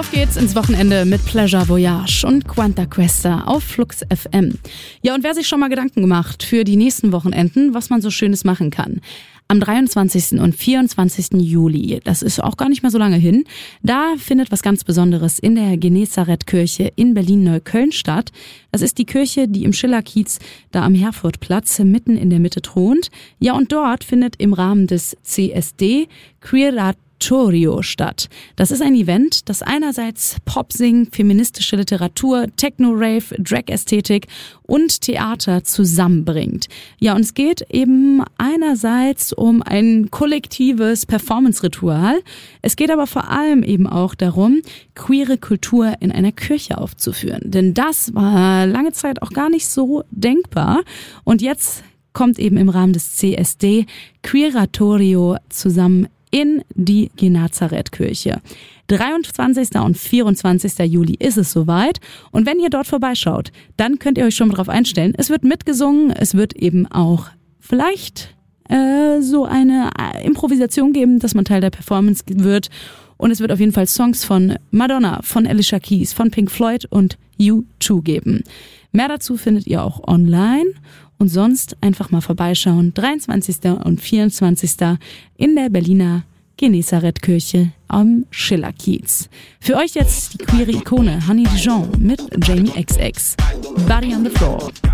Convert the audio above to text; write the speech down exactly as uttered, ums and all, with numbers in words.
Auf geht's ins Wochenende mit Pleasure Voyage und Quanta Questa auf Flux F M. Ja, und wer sich schon mal Gedanken gemacht für die nächsten Wochenenden, was man so Schönes machen kann. Am dreiundzwanzigsten und vierundzwanzigsten Juli, das ist auch gar nicht mehr so lange hin, da findet was ganz Besonderes in der Genezareth-Kirche in Berlin-Neukölln statt. Das ist die Kirche, die im Schillerkiez da am Herfordplatz mitten in der Mitte thront. Ja, und dort findet im Rahmen des C S D Queeratorio statt. Das ist ein Event, das einerseits Pop-Sing, feministische Literatur, Techno-Rave, Drag-Ästhetik und Theater zusammenbringt. Ja, und es geht eben einerseits um ein kollektives Performance-Ritual. Es geht aber vor allem eben auch darum, queere Kultur in einer Kirche aufzuführen. Denn das war lange Zeit auch gar nicht so denkbar. Und jetzt kommt eben im Rahmen des C S D Queeratorio zusammen in die Genezareth-Kirche. dreiundzwanzigsten und vierundzwanzigsten Juli ist es soweit. Und wenn ihr dort vorbeischaut, dann könnt ihr euch schon mal drauf einstellen. Es wird mitgesungen, es wird eben auch vielleicht äh, so eine Improvisation geben, dass man Teil der Performance wird. Und es wird auf jeden Fall Songs von Madonna, von Alicia Keys, von Pink Floyd und U zwei geben. Mehr dazu findet ihr auch online. Und sonst einfach mal vorbeischauen. dreiundzwanzigsten und vierundzwanzigsten in der Berliner Genezareth-Kirche am Schillerkiez. Für euch jetzt die queere Ikone Honey Dijon mit Jamie X X. Body on the Floor.